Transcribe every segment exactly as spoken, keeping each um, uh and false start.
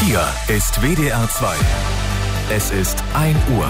Hier ist W D R zwei. Es ist ein Uhr.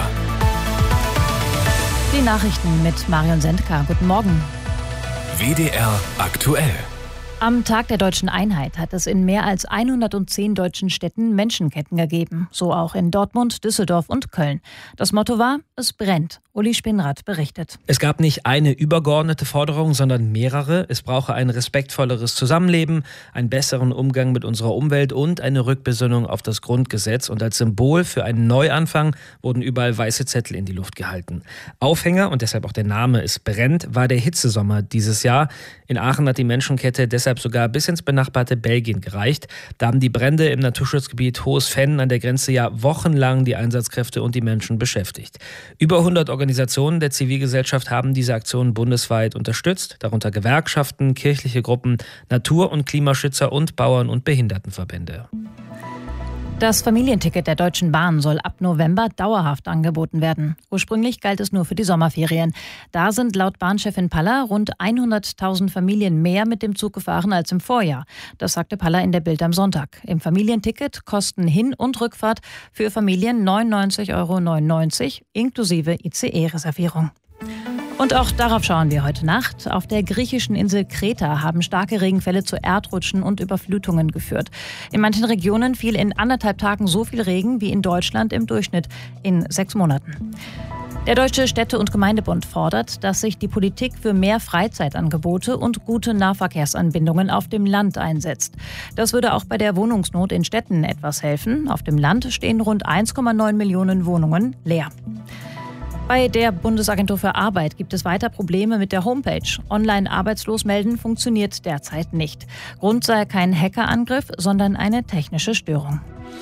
Die Nachrichten mit Marion Sendka. Guten Morgen. W D R aktuell. Am Tag der Deutschen Einheit hat es in mehr als hundertzehn deutschen Städten Menschenketten gegeben. So auch in Dortmund, Düsseldorf und Köln. Das Motto war, es brennt. Uli Spinnrath berichtet. Es gab nicht eine übergeordnete Forderung, sondern mehrere. Es brauche ein respektvolleres Zusammenleben, einen besseren Umgang mit unserer Umwelt und eine Rückbesinnung auf das Grundgesetz. Und als Symbol für einen Neuanfang wurden überall weiße Zettel in die Luft gehalten. Aufhänger, und deshalb auch der Name Es brennt, war der Hitzesommer dieses Jahr. In Aachen hat die Menschenkette deshalb sogar bis ins benachbarte Belgien gereicht. Da haben die Brände im Naturschutzgebiet Hohes Venn an der Grenze ja wochenlang die Einsatzkräfte und die Menschen beschäftigt. Über hundert Organisationen der Zivilgesellschaft haben diese Aktion bundesweit unterstützt, darunter Gewerkschaften, kirchliche Gruppen, Natur- und Klimaschützer und Bauern- und Behindertenverbände. Das Familienticket der Deutschen Bahn soll ab November dauerhaft angeboten werden. Ursprünglich galt es nur für die Sommerferien. Da sind laut Bahnchefin Paller rund hunderttausend Familien mehr mit dem Zug gefahren als im Vorjahr. Das sagte Paller in der Bild am Sonntag. Im Familienticket kosten Hin- und Rückfahrt für Familien neunundneunzig Euro neunundneunzig inklusive I C E-Reservierung. Und auch darauf schauen wir heute Nacht. Auf der griechischen Insel Kreta haben starke Regenfälle zu Erdrutschen und Überflutungen geführt. In manchen Regionen fiel in anderthalb Tagen so viel Regen wie in Deutschland im Durchschnitt in sechs Monaten. Der Deutsche Städte- und Gemeindebund fordert, dass sich die Politik für mehr Freizeitangebote und gute Nahverkehrsanbindungen auf dem Land einsetzt. Das würde auch bei der Wohnungsnot in Städten etwas helfen. Auf dem Land stehen rund eins Komma neun Millionen Wohnungen leer. Bei der Bundesagentur für Arbeit gibt es weiter Probleme mit der Homepage. Online arbeitslos melden funktioniert derzeit nicht. Grund sei kein Hackerangriff, sondern eine technische Störung.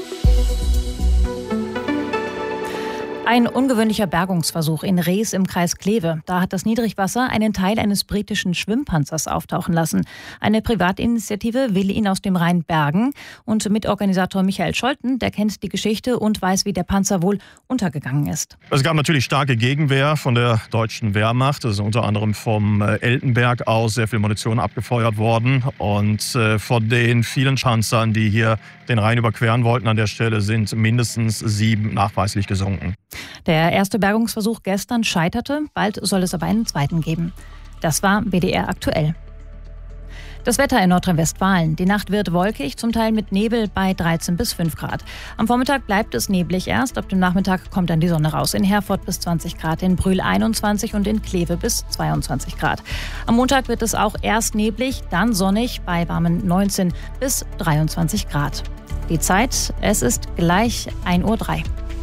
Ein ungewöhnlicher Bergungsversuch in Rees im Kreis Kleve. Da hat das Niedrigwasser einen Teil eines britischen Schwimmpanzers auftauchen lassen. Eine Privatinitiative will ihn aus dem Rhein bergen. Und Mitorganisator Michael Scholten, der kennt die Geschichte und weiß, wie der Panzer wohl untergegangen ist. Es gab natürlich starke Gegenwehr von der deutschen Wehrmacht. Es ist unter anderem vom Eltenberg aus sehr viel Munition abgefeuert worden. Und von den vielen Panzern, die hier den Rhein überqueren wollten an der Stelle, sind mindestens sieben nachweislich gesunken. Der erste Bergungsversuch gestern scheiterte, bald soll es aber einen zweiten geben. Das war W D R aktuell. Das Wetter in Nordrhein-Westfalen. Die Nacht wird wolkig, zum Teil mit Nebel bei dreizehn bis fünf Grad. Am Vormittag bleibt es neblig erst, ab dem Nachmittag kommt dann die Sonne raus. In Herford bis zwanzig Grad, in Brühl einundzwanzig und in Kleve bis zweiundzwanzig Grad. Am Montag wird es auch erst neblig, dann sonnig bei warmen neunzehn bis dreiundzwanzig Grad. Die Zeit, es ist gleich ein Uhr drei.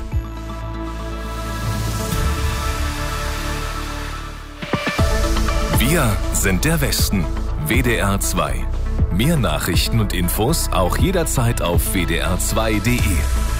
Wir sind der Westen. W D R zwei. Mehr Nachrichten und Infos auch jederzeit auf w d r zwei punkt d e.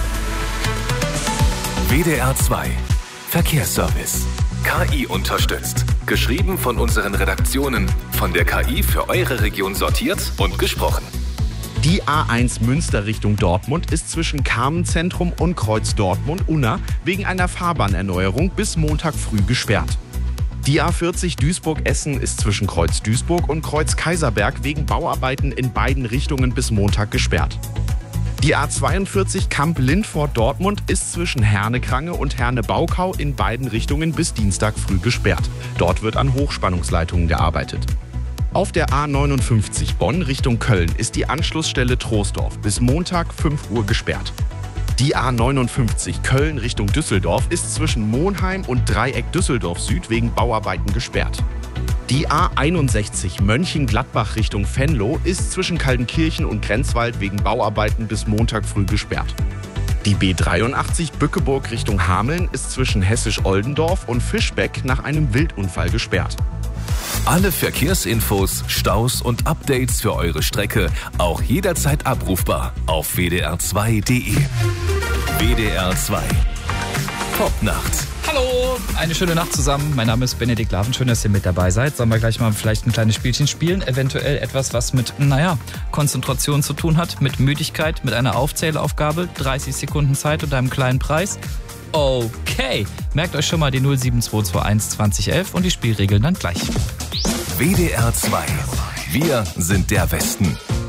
W D R zwei. Verkehrsservice. K I unterstützt. Geschrieben von unseren Redaktionen. Von der K I für eure Region sortiert und gesprochen. Die A eins Münster Richtung Dortmund ist zwischen Carmenzentrum und Kreuz Dortmund-Unna wegen einer Fahrbahnerneuerung bis Montag früh gesperrt. Die A vierzig Duisburg-Essen ist zwischen Kreuz Duisburg und Kreuz Kaiserberg wegen Bauarbeiten in beiden Richtungen bis Montag gesperrt. Die A zweiundvierzig Kamp-Lindfort-Dortmund ist zwischen Herne-Krange und Herne-Baukau in beiden Richtungen bis Dienstag früh gesperrt. Dort wird an Hochspannungsleitungen gearbeitet. Auf der A neunundfünfzig Bonn Richtung Köln ist die Anschlussstelle Troisdorf bis Montag fünf Uhr gesperrt. Die A neunundfünfzig Köln Richtung Düsseldorf ist zwischen Monheim und Dreieck Düsseldorf Süd wegen Bauarbeiten gesperrt. Die A einundsechzig Mönchengladbach Richtung Venlo ist zwischen Kaltenkirchen und Grenzwald wegen Bauarbeiten bis Montag früh gesperrt. Die B dreiundachtzig Bückeburg Richtung Hameln ist zwischen Hessisch-Oldendorf und Fischbeck nach einem Wildunfall gesperrt. Alle Verkehrsinfos, Staus und Updates für eure Strecke auch jederzeit abrufbar auf w d r zwei punkt d e. W D R zwei. Popnacht. Hallo, eine schöne Nacht zusammen. Mein Name ist Benedikt Laven. Schön, dass ihr mit dabei seid. Sollen wir gleich mal vielleicht ein kleines Spielchen spielen? Eventuell etwas, was mit, naja, Konzentration zu tun hat, mit Müdigkeit, mit einer Aufzählaufgabe, dreißig Sekunden Zeit und einem kleinen Preis. Okay, merkt euch schon mal die null sieben zwei zwei eins zwanzig elf und die Spielregeln dann gleich. W D R zwei. Wir sind der Westen.